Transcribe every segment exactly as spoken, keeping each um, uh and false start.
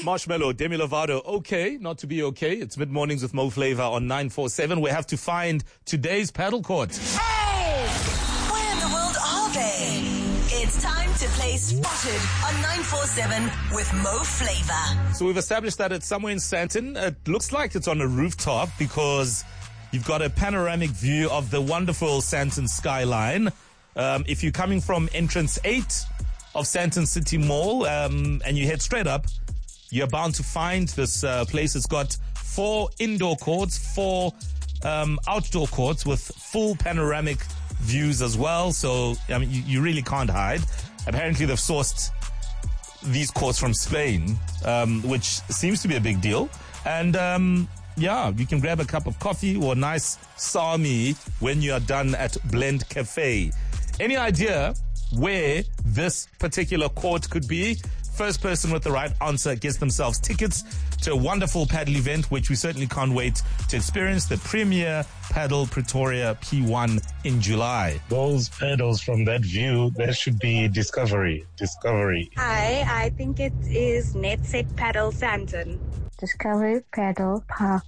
Marshmallow, Demi Lovato, okay, not to be okay. It's mid-mornings with Mo Flava on nine four seven. We have to find today's paddle court. Hey! Where in the world are they? It's time to play Spotted on nine four seven with Mo Flava. So we've established that it's somewhere in Sandton. It looks like it's on a rooftop because you've got a panoramic view of the wonderful Sandton skyline. Um, if you're coming from entrance eight of Sandton City Mall um, and you head straight up, you're bound to find this uh, place. It's got four indoor courts, four um, outdoor courts with full panoramic views as well. So, I mean, you, you really can't hide. Apparently, they've sourced these courts from Spain, um, which seems to be a big deal. And, um, yeah, you can grab a cup of coffee or a nice sami when you are done at Blend Cafe. Any idea where this particular court could be? First person with the right answer gets themselves tickets to a wonderful paddle event, which we certainly can't wait to experience, the Premier Paddle Pretoria P one in July. Those paddles from that view, that should be Discovery. Discovery. Hi, I think it is Netset Paddle Sandton. Discovery Paddle Park.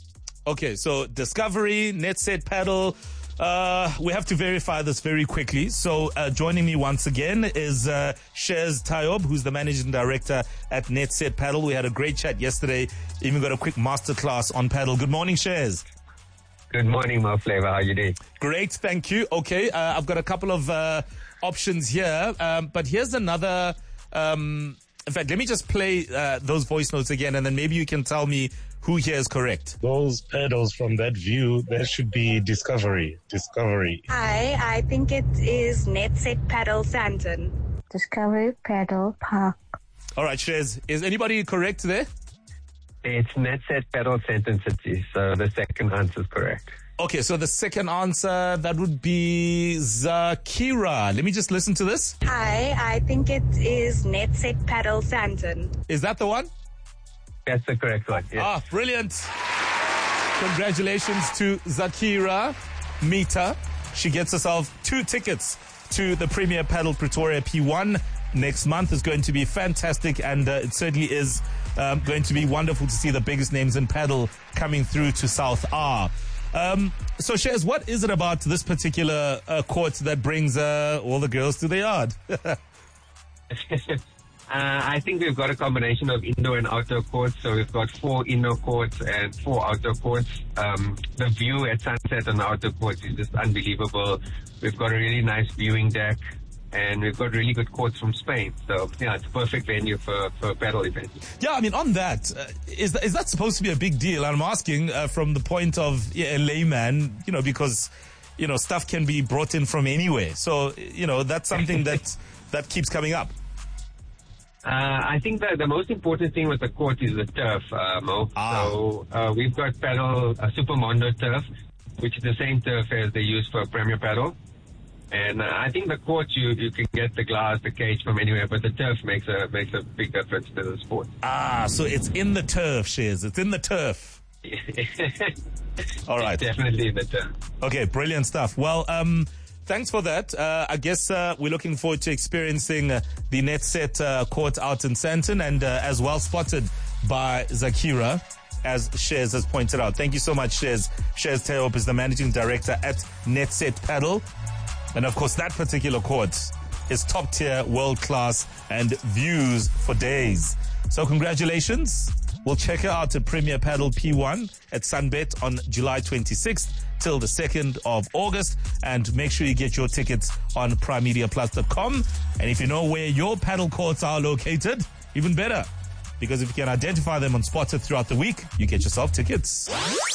Okay, so Discovery, Netset Paddle. Uh, we have to verify this very quickly. So uh, joining me once again is uh, Shez Tayob, who's the managing director at Netset Paddle. We had a great chat yesterday. Even got a quick masterclass on paddle. Good morning, Shez. Good morning, Mo Flava. How are you doing? Great, thank you. Okay, uh, I've got a couple of uh, options here, um, but here's another. Um, in fact, let me just play uh, those voice notes again, and then maybe you can tell me who here is correct. Those paddles from that view, that should be Discovery. Discovery. Hi, I think it is Netset Paddle Sandton. Discovery Paddle Park. All right, Shez, is anybody correct there? It's Netset Paddle Sandton City, so the second answer is correct. Okay, so the second answer, that would be Zakira. Let me just listen to this. Hi, I think it is Netset Paddle Sandton. Is that the one? That's the correct one, yes. Ah, brilliant. Congratulations to Zakira Mita. She gets herself two tickets to the Premier Paddle Pretoria P one next month. Is going to be fantastic, and uh, it certainly is um, going to be wonderful to see the biggest names in paddle coming through to South R. Um, so, Shez, what is it about this particular uh, court that brings uh, all the girls to the yard? Uh, I think we've got a combination of indoor and outdoor courts. So we've got four indoor courts and four outdoor courts. Um, the view at sunset on the outdoor courts is just unbelievable. We've got a really nice viewing deck, and we've got really good courts from Spain. So, yeah, it's a perfect venue for, for a paddle event. Yeah, I mean, on that, uh, is, that, is that supposed to be a big deal? I'm asking uh, from the point of yeah, a layman, you know, because, you know, stuff can be brought in from anywhere. So, you know, that's something that, that keeps coming up. Uh, I think that the most important thing with the court is the turf, uh, Mo. Ah. So uh, we've got paddle, uh, Super Mondo turf, which is the same turf as they use for Premier Paddle. And uh, I think the court, you, you can get the glass, the cage from anywhere, but the turf makes a makes a big difference to the sport. Ah, so it's in the turf, Shez. It's in the turf. All right. It's definitely in the turf. Okay, brilliant stuff. Well, um... thanks for that. Uh, I guess uh, we're looking forward to experiencing uh, the Netset uh, court out in Sandton, and uh, as well spotted by Zakira, as Shez has pointed out. Thank you so much, Shez. Shez Tayob is the managing director at Netset Paddle. And of course, that particular court is top tier, world class, and views for days. So congratulations. We'll check her out at Premier Paddle P one at Sunbet on July twenty-sixth till the second of August. And make sure you get your tickets on prime media plus dot com. And if you know where your paddle courts are located, even better. Because if you can identify them on Spotted throughout the week, you get yourself tickets.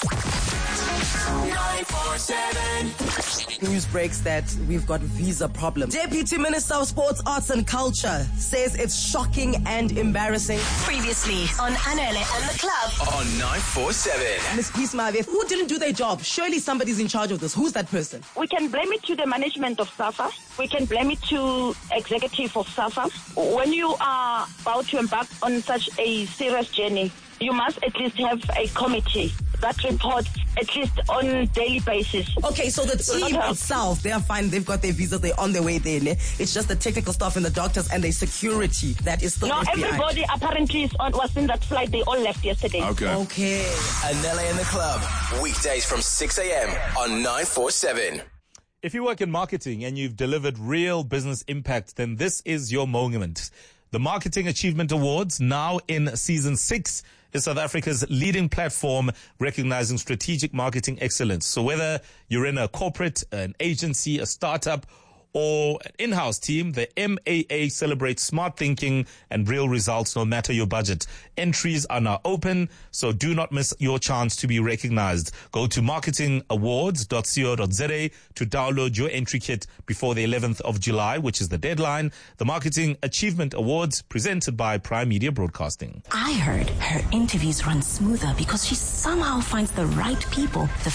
nine four seven. News breaks that we've got visa problems. Deputy Minister of Sports, Arts and Culture says it's shocking and embarrassing. Previously on Anele and the Club on nine four seven. Miss Peace Mave, who didn't do their job? Surely somebody's in charge of this. Who's that person? We can blame it to the management of SAFA. We can blame it to executive of SAFA. When you are about to embark on such a serious journey, you must at least have a committee that report at least on daily basis. Okay, so the will not team help. itself, they are fine. They've got their visas. They're on their way there. Ne? It's just the technical staff and the doctors and the security that is still No, left behind. everybody apparently is on, was in that flight. They all left yesterday. Okay. Okay. Anele in the Club, weekdays from six a.m. on nine forty-seven. If you work in marketing and you've delivered real business impact, then this is your moment. The Marketing Achievement Awards, now in season six, is South Africa's leading platform recognizing strategic marketing excellence. So whether you're in a corporate, an agency, a startup, or an in-house team, the M A A celebrates smart thinking and real results no matter your budget. Entries are now open, so do not miss your chance to be recognized. Go to marketing awards dot co dot za to download your entry kit before the eleventh of July, which is the deadline. The Marketing Achievement Awards, presented by Prime Media Broadcasting. I heard her interviews run smoother because she somehow finds the right people, the